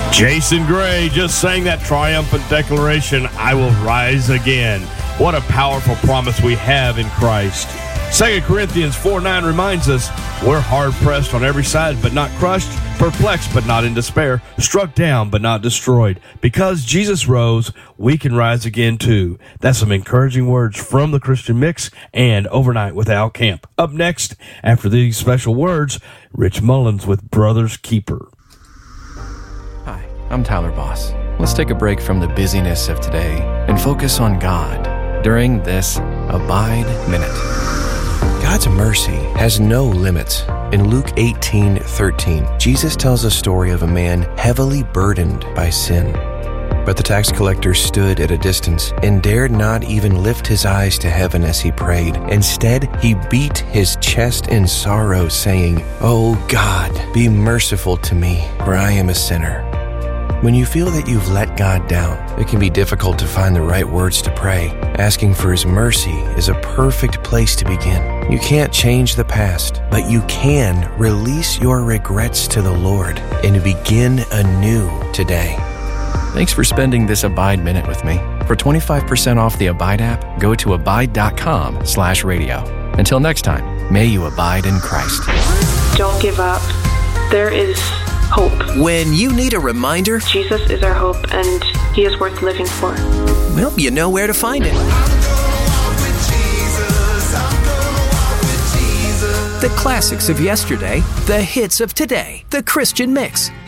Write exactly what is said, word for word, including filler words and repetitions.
Jason Gray just sang that triumphant declaration, I will rise again. What a powerful promise we have in Christ. Second Corinthians four nine reminds us, we're hard-pressed on every side, but not crushed, perplexed, but not in despair, struck down, but not destroyed. Because Jesus rose, we can rise again too. That's some encouraging words from the Christian Mix and Overnight with Al Camp. Up next, after these special words, Rich Mullins with Brother's Keeper. Hi, I'm Tyler Boss. Let's take a break from the busyness of today and focus on God during this Abide Minute. God's mercy has no limits. In Luke eighteen thirteen, Jesus tells a story of a man heavily burdened by sin. But the tax collector stood at a distance and dared not even lift his eyes to heaven as he prayed. Instead, he beat his chest in sorrow, saying, "Oh God, be merciful to me, for I am a sinner." When you feel that you've let God down, it can be difficult to find the right words to pray. Asking for His mercy is a perfect place to begin. You can't change the past, but you can release your regrets to the Lord and begin anew today. Thanks for spending this Abide Minute with me. For twenty-five percent off the Abide app, go to abide.com slash radio. Until next time, may you abide in Christ. Don't give up. There is hope. When you need a reminder, Jesus is our hope, and He is worth living for. Well, you know where to find it. The classics of yesterday, the hits of today, the Christian Mix.